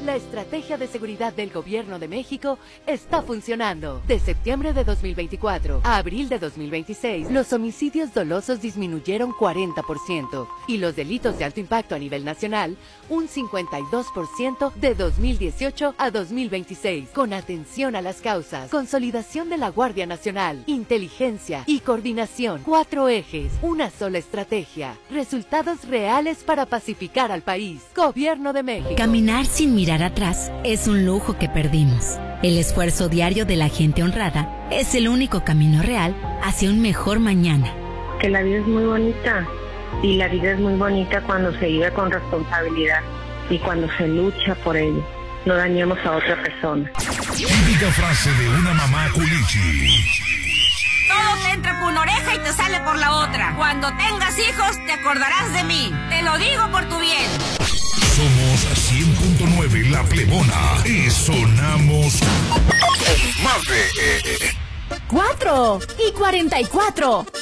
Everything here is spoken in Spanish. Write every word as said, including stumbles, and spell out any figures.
La estrategia de seguridad del Gobierno de México está funcionando. De septiembre de dos mil veinticuatro a abril de dos mil veintiséis, los homicidios dolosos disminuyeron cuarenta por ciento y los delitos de alto impacto a nivel nacional un cincuenta y dos por ciento de dos mil dieciocho a dos mil veintiséis. Con atención a las causas, consolidación de la Guardia Nacional, inteligencia y coordinación. Cuatro ejes, una sola estrategia. Resultados reales para pacificar al país. Gobierno de México. Caminar sin mirar atrás es un lujo que perdimos. El esfuerzo diario de la gente honrada es el único camino real hacia un mejor mañana. Que la vida es muy bonita y la vida es muy bonita cuando se vive con responsabilidad y cuando se lucha por ello. No dañemos a otra persona. Típica frase de una mamá culichi. Todo te entra por una oreja y te sale por la otra. Cuando tengas hijos te acordarás de mí. Te lo digo por tu bien. Somos cien punto nueve La Plebona y sonamos más de... Cuatro y cuarenta y cuatro.